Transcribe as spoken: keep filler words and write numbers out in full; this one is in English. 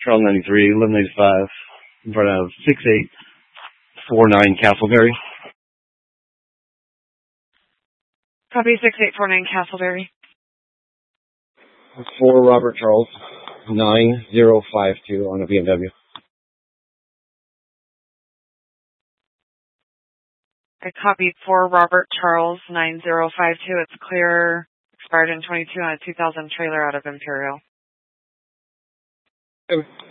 Trail ninety-three, eleven eighty-five, in front of six eight four nine Castleberry. Copy six eight four nine Castleberry. For Robert Charles, nine zero five two on a B M W. I copied for Robert Charles, nine zero five two. It's clear, expired in twenty-two on a two thousand trailer out of Imperial. Okay.